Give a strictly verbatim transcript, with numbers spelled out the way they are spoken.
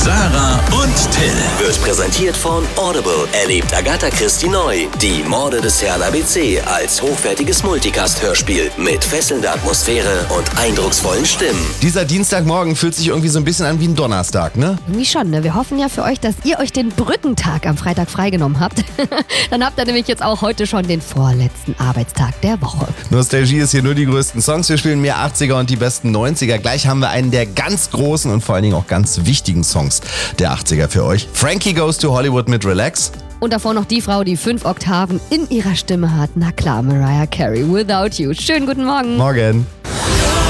Sarah und Till. Wird präsentiert von Audible. Erlebt Agatha Christie neu. Die Morde des Herrn A B C als hochwertiges Multicast-Hörspiel mit fesselnder Atmosphäre und eindrucksvollen Stimmen. Dieser Dienstagmorgen fühlt sich irgendwie so ein bisschen an wie ein Donnerstag, ne? Irgendwie schon, ne? Wir hoffen ja für euch, dass ihr euch den Brückentag am Freitag freigenommen habt. Dann habt ihr nämlich jetzt auch heute schon den vorletzten Arbeitstag der Woche. Nostalgie ist hier nur die größten Songs. Wir spielen mehr achtziger und die besten neunziger. Gleich haben wir einen der ganz großen und vor allen Dingen auch ganz wichtigen Songs der achtziger für euch. Frankie Goes to Hollywood mit Relax. Und davor noch die Frau, die fünf Oktaven in ihrer Stimme hat. Na klar, Mariah Carey, Without You. Schönen guten Morgen. Morgen.